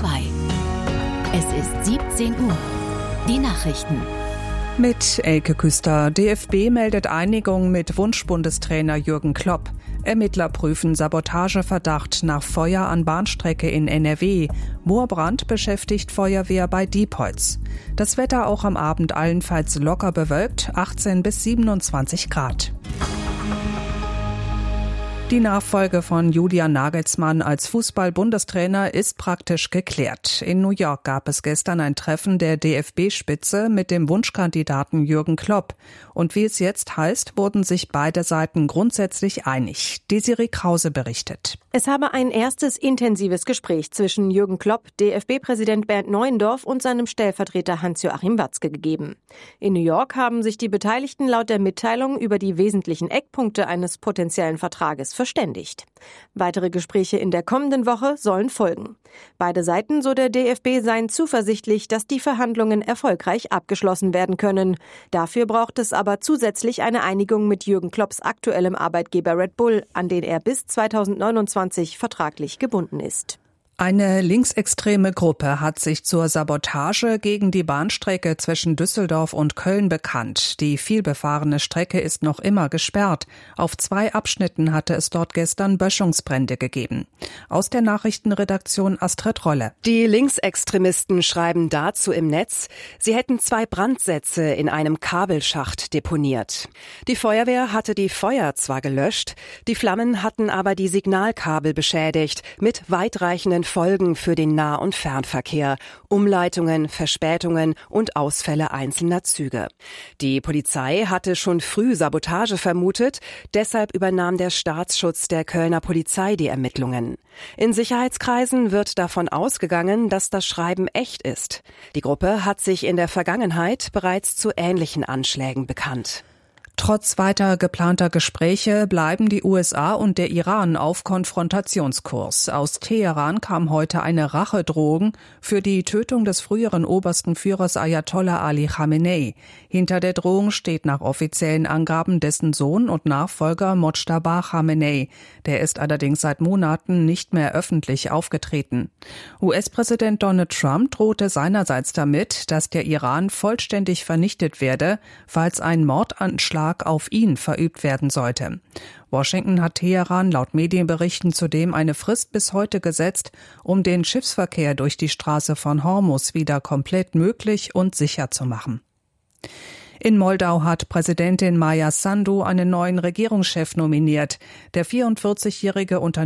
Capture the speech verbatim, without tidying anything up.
zwei. Es ist siebzehn Uhr. Die Nachrichten. Mit Elke Küster. D F B meldet Einigung mit Wunschbundestrainer Jürgen Klopp. Ermittler prüfen Sabotageverdacht nach Feuer an Bahnstrecke in N R W. Moorbrand beschäftigt Feuerwehr bei Diepholz. Das Wetter auch am Abend allenfalls locker bewölkt, achtzehn bis siebenundzwanzig Grad. Die Nachfolge von Julian Nagelsmann als Fußball-Bundestrainer ist praktisch geklärt. In New York gab es gestern ein Treffen der D F B-Spitze mit dem Wunschkandidaten Jürgen Klopp. Und wie es jetzt heißt, wurden sich beide Seiten grundsätzlich einig. Desiree Krause berichtet. Es habe ein erstes intensives Gespräch zwischen Jürgen Klopp, D F B-Präsident Bernd Neuendorf und seinem Stellvertreter Hans-Joachim Watzke gegeben. In New York haben sich die Beteiligten laut der Mitteilung über die wesentlichen Eckpunkte eines potenziellen Vertrages verständigt. Weitere Gespräche in der kommenden Woche sollen folgen. Beide Seiten, so der D F B, seien zuversichtlich, dass die Verhandlungen erfolgreich abgeschlossen werden können. Dafür braucht es aber zusätzlich eine Einigung mit Jürgen Klopps aktuellem Arbeitgeber Red Bull, an den er bis zweitausendneunundzwanzig vertraglich gebunden ist. Eine linksextreme Gruppe hat sich zur Sabotage gegen die Bahnstrecke zwischen Düsseldorf und Köln bekannt. Die vielbefahrene Strecke ist noch immer gesperrt. Auf zwei Abschnitten hatte es dort gestern Böschungsbrände gegeben. Aus der Nachrichtenredaktion Astrid Rolle. Die Linksextremisten schreiben dazu im Netz, sie hätten zwei Brandsätze in einem Kabelschacht deponiert. Die Feuerwehr hatte die Feuer zwar gelöscht, die Flammen hatten aber die Signalkabel beschädigt, mit weitreichenden Folgen für den Nah- und Fernverkehr, Umleitungen, Verspätungen und Ausfälle einzelner Züge. Die Polizei hatte schon früh Sabotage vermutet, deshalb übernahm der Staatsschutz der Kölner Polizei die Ermittlungen. In Sicherheitskreisen wird davon ausgegangen, dass das Schreiben echt ist. Die Gruppe hat sich in der Vergangenheit bereits zu ähnlichen Anschlägen bekannt. Trotz weiter geplanter Gespräche bleiben die U S A und der Iran auf Konfrontationskurs. Aus Teheran kam heute eine Rachedrohung für die Tötung des früheren obersten Führers Ayatollah Ali Khamenei. Hinter der Drohung steht nach offiziellen Angaben dessen Sohn und Nachfolger Mojtaba Khamenei. Der ist allerdings seit Monaten nicht mehr öffentlich aufgetreten. U S-Präsident Donald Trump drohte seinerseits damit, dass der Iran vollständig vernichtet werde, falls ein Mordanschlag auf ihn verübt werden sollte. Washington hat Teheran laut Medienberichten zudem eine Frist bis heute gesetzt, um den Schiffsverkehr durch die Straße von Hormuz wieder komplett möglich und sicher zu machen. In Moldau hat Präsidentin Maia Sandu einen neuen Regierungschef nominiert. Der vierundvierzigjährige Unternehmer